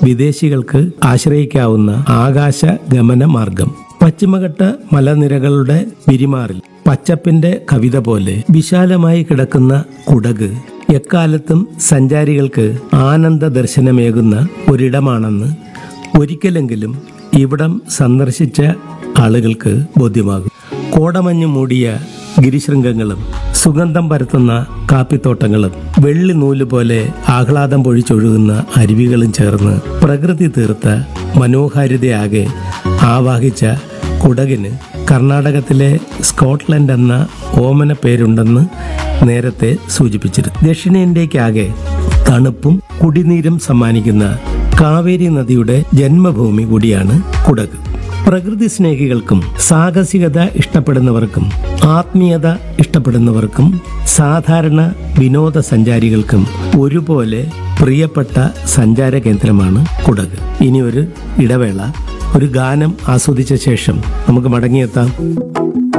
വിദേശികൾക്ക് ആശ്രയിക്കാവുന്ന ആകാശ ഗമന മാർഗം. പശ്ചിമഘട്ട മലനിരകളുടെ പിരിമാറിൽ പച്ചപ്പിന്റെ കവിത പോലെ വിശാലമായി കിടക്കുന്ന കുടക് എക്കാലത്തും സഞ്ചാരികൾക്ക് ആനന്ദ ദർശനമേകുന്ന ഒരിടമാണെന്ന് ഒരിക്കലെങ്കിലും ഇവിടം സന്ദർശിച്ച ആളുകൾക്ക് ബോധ്യമാകും. കോടമഞ്ഞു മൂടിയ ഗിരിശൃംഗങ്ങളും സുഗന്ധം പരത്തുന്ന കാപ്പിത്തോട്ടങ്ങളും വെള്ളി നൂല് പോലെ ആഹ്ലാദം പൊഴിച്ചൊഴുകുന്ന അരുവികളും ചേർന്ന് പ്രകൃതി തീർത്ത മനോഹാരിതയാകെ ആവാഹിച്ച കുടകിന് കർണാടകത്തിലെ സ്കോട്ട്ലൻഡ് എന്ന ഓമന പേരുണ്ടെന്ന് നേരത്തെ സൂചിപ്പിച്ചിരുന്നു. ദക്ഷിണേന്ത്യക്കാകെ തണുപ്പും കുടിനീരും സമ്മാനിക്കുന്ന കാവേരി നദിയുടെ ജന്മഭൂമി കൂടിയാണ് കുടക്. പ്രകൃതി സ്നേഹികൾക്കും സാഹസികത ഇഷ്ടപ്പെടുന്നവർക്കും ആത്മീയത ഇഷ്ടപ്പെടുന്നവർക്കും സാധാരണ വിനോദസഞ്ചാരികൾക്കും ഒരുപോലെ പ്രിയപ്പെട്ട സഞ്ചാര കേന്ദ്രമാണ് കുടക്. ഇനി ഒരു ഇടവേള, ഒരു ഗാനം ആസ്വദിച്ച ശേഷം നമുക്ക് മടങ്ങിയെത്താം.